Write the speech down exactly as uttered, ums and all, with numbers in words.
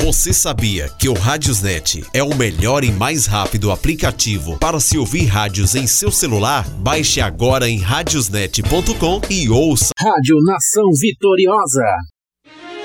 Você sabia que o Radiosnet é o melhor e mais rápido aplicativo para se ouvir rádios em seu celular? Baixe agora em radiosnet ponto com e ouça. Rádio Nação Vitoriosa.